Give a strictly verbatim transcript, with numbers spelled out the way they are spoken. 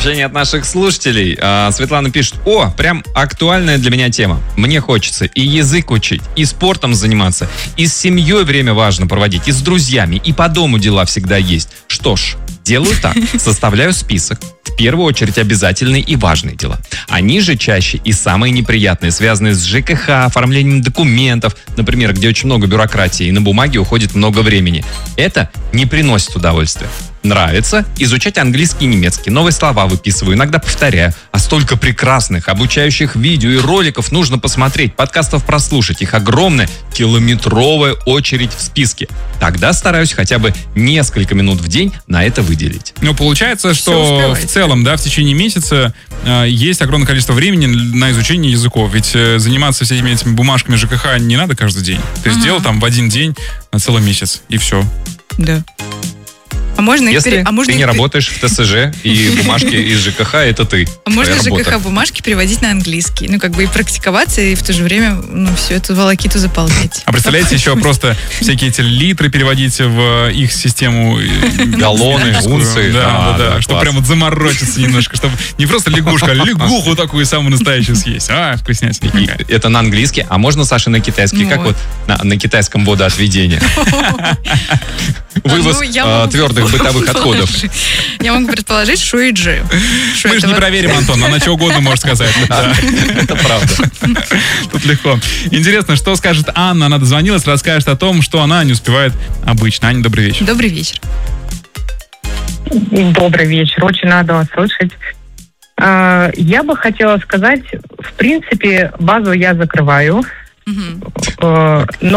Сообщение от наших слушателей. Светлана пишет: о, прям актуальная для меня тема. Мне хочется и язык учить, и спортом заниматься, и с семьей время важно проводить, и с друзьями, и по дому дела всегда есть. Что ж, делаю так. Составляю список. В первую очередь обязательные и важные дела. Они же чаще и самые неприятные, связанные с ЖКХ, оформлением документов, например, где очень много бюрократии и на бумаге уходит много времени. Это не приносит удовольствия. Нравится изучать английский и немецкий, новые слова выписываю, иногда повторяю. А столько прекрасных, обучающих видео и роликов нужно посмотреть, подкастов прослушать. Их огромная километровая очередь в списке. Тогда стараюсь хотя бы несколько минут в день на это выделить. Ну, получается, что в целом, да, в течение месяца э, есть огромное количество времени на изучение языков. Ведь э, заниматься всеми этими бумажками ЖКХ не надо каждый день. Ты uh-huh. сделал там в один день на целый месяц, и все. Да. А можно Если пере... а можно ты не пере... работаешь в ТСЖ и бумажки из ЖКХ, это ты. А можно ЖКХ бумажки переводить на английский. Ну, как бы и практиковаться, и в то же время, ну, всю эту волокиту заполнять. А представляете, еще просто всякие эти литры переводить в их систему. Галлоны, унции. Да, да, да. Чтобы прям вот заморочиться немножко, чтобы не просто лягушка, а лягуху такую самую настоящую съесть. А, вкуснятина какая. Это на английский, а можно, Саша, на китайский, как вот на китайском водоотведении. Вывоз твердых бытовых отходов. Я могу предположить шуиджи. Мы же не проверим, Антон, она чего угодно может сказать. Это правда. Тут легко. Интересно, что скажет Анна? Она дозвонилась, расскажет о том, что она не успевает обычно. Аня, добрый вечер. Добрый вечер. Добрый вечер. Очень рада вас слышать. Я бы хотела сказать, в принципе, базу я закрываю. Но